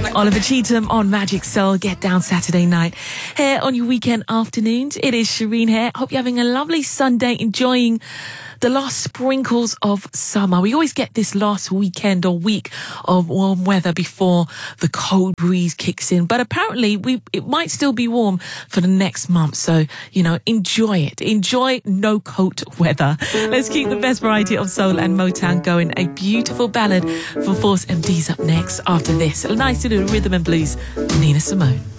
Oliver Cheetham on Magic Soul. Get down Saturday night. Here on your weekend afternoons, it is Shireen here. Hope you're having a lovely Sunday, enjoying the last sprinkles of summer. We always get this last weekend or week of warm weather before the cold breeze kicks in. But apparently it might still be warm for the next month. So, enjoy it. Enjoy no coat weather. Let's keep the best variety of soul and Motown going. A beautiful ballad for Force MD's up next after this. A nice little rhythm and blues from Nina Simone.